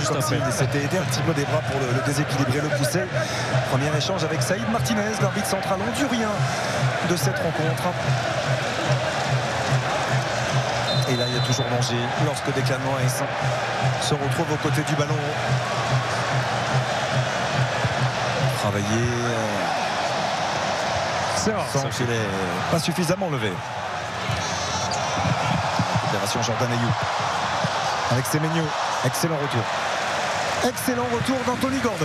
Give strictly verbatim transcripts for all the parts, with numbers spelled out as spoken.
juste comme après. s'il s'était aidé un petit peu des bras pour le, le déséquilibrer, le pousser. Premier échange avec Saïd Martinez, l'arbitre central hondurien de cette rencontre. Et là, il y a toujours danger lorsque Declan Rice se retrouve aux côtés du ballon. Travailler sans qu'il n'est pas suffisamment levé. Opération Jordan Ayew avec Semenyo. Excellent retour. Excellent retour d'Anthony Gordon.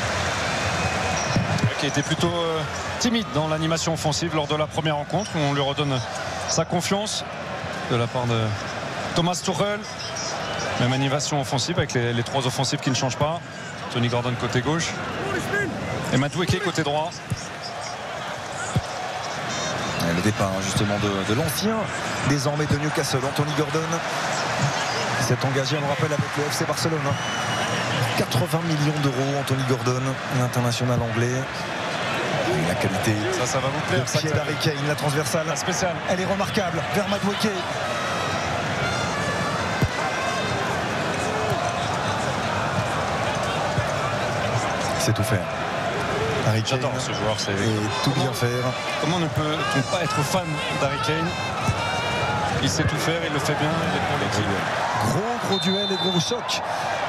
Qui était plutôt euh, timide dans l'animation offensive lors de la première rencontre. On lui redonne sa confiance de la part de Thomas Tuchel. Même animation offensive avec les, les trois offensifs qui ne changent pas. Tony Gordon côté gauche et Madueke côté droit. Et le départ justement de, de l'ancien désormais de Newcastle, Anthony Gordon, qui s'est engagé, on le rappelle, avec le F C Barcelone. quatre-vingts millions d'euros, Anthony Gordon, l'international anglais. Et la qualité Ça, ça va vous plaire. de pied d'Harry Kane, la transversale, La spéciale. elle est remarquable vers Madueke. Il sait tout faire. Harry Kane, J'adore ce joueur. C'est... et tout bien faire. Comment ne peut-on pas être fan d'Harry Kane? Il sait tout faire, il le fait bien, il est pour l'équipe. Gros gros duel et gros choc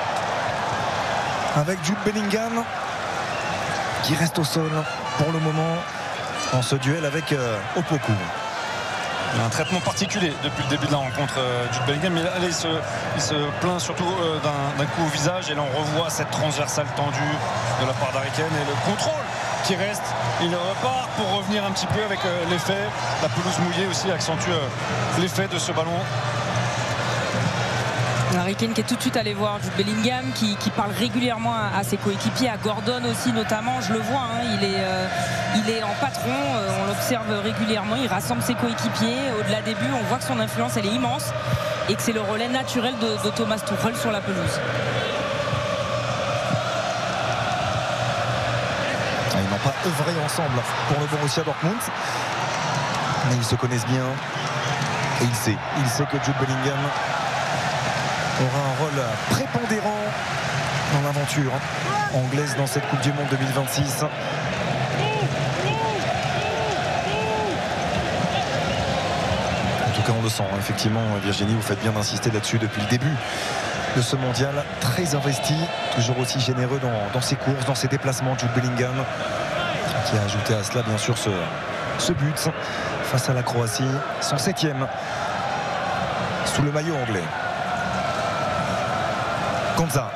avec Jude Bellingham qui reste au sol pour le moment en ce duel avec euh, Opoku. Il a un traitement particulier depuis le début de la rencontre, euh, Jude Bellingham. Mais là, il se, il se plaint surtout euh, d'un, d'un coup au visage. Et là, on revoit cette transversale tendue de la part d'Harry Kane et le contrôle qui reste. Il repart pour revenir un petit peu avec euh, l'effet. La pelouse mouillée aussi accentue euh, l'effet de ce ballon. Harry Kane qui est tout de suite allé voir Jude Bellingham, qui, qui parle régulièrement à, à ses coéquipiers, à Gordon aussi notamment. Je le vois, hein, il, est, euh, il est en patron, euh, on l'observe régulièrement, il rassemble ses coéquipiers. Au-delà des buts, on voit que son influence elle est immense et que c'est le relais naturel de, de Thomas Tuchel sur la pelouse. Ils n'ont pas œuvré ensemble pour le Borussia Dortmund, mais ils se connaissent bien et il sait, il sait que Jude Bellingham aura un rôle prépondérant dans l'aventure anglaise dans cette Coupe du Monde deux mille vingt-six. En tout cas, on le sent, hein, effectivement. Virginie, vous faites bien d'insister là-dessus depuis le début de ce mondial. Très investi, toujours aussi généreux dans, dans ses courses, dans ses déplacements. Jude Bellingham qui a ajouté à cela, bien sûr, ce, ce but face à la Croatie, son septième sous le maillot anglais. Konsa.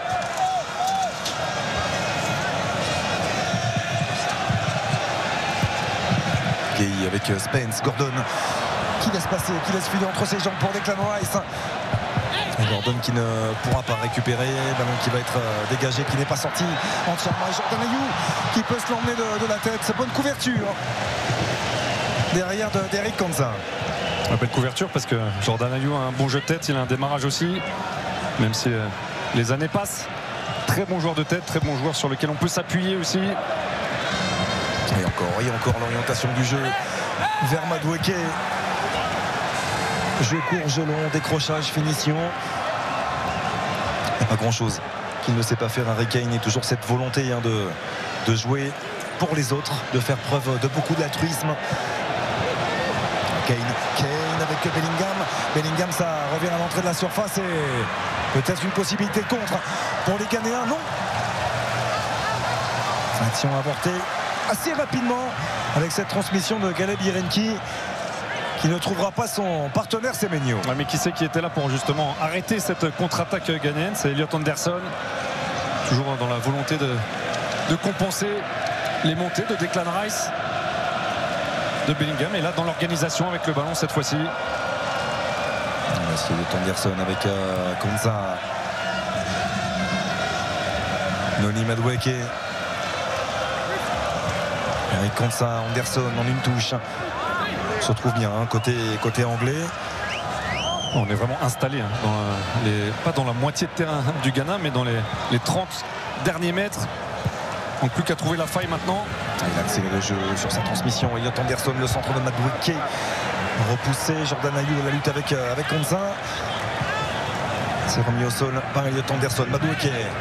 Gay avec Spence, Gordon qui laisse passer, qui laisse filer entre ses jambes pour Declan Rice. Et Gordon qui ne pourra pas récupérer, ballon qui va être dégagé, qui n'est pas sorti entièrement. Et Jordan Ayew qui peut se l'emmener de, de la tête. C'est bonne couverture derrière de, d'Eric Konsa. Belle couverture parce que Jordan Ayew a un bon jeu de tête, il a un démarrage aussi, même si euh, les années passent. Très bon joueur de tête, très bon joueur sur lequel on peut s'appuyer aussi. Et encore, et encore l'orientation du jeu vers Madueke. Jeu court, jeu long, décrochage, finition. Il n'y a pas grand chose qu'il ne sait pas faire. Harry Kane, et toujours cette volonté hein, de, de jouer pour les autres, de faire preuve de beaucoup d'altruisme. Kane, Kane avec Bellingham. Bellingham, ça revient à l'entrée de la surface et peut-être une possibilité de contre pour les Ghanéens. Non. Action avortée assez rapidement avec cette transmission de Caleb Yerenki qui ne trouvera pas son partenaire Semenyo. Ouais, mais qui c'est qui était là pour justement arrêter cette contre-attaque ghanéenne? C'est Elliot Anderson, toujours dans la volonté de, de compenser les montées de Declan Rice, de Bellingham, et là dans l'organisation avec le ballon cette fois-ci. C'est Elliot Anderson avec euh, Konsa, Noni Madueke, Eric Konsa, Anderson en une touche. Se trouve bien hein, côté, côté anglais. On est vraiment installé hein, dans les, pas dans la moitié de terrain du Ghana, mais dans les, les trente derniers mètres. Donc plus qu'à trouver la faille maintenant. Il a accéléré le jeu sur sa transmission. Elliot Anderson, le centre de Madueke, repoussé. Jordan Ayew, la lutte avec, avec Konsa. C'est remis au sol par Elliot Anderson. Madueke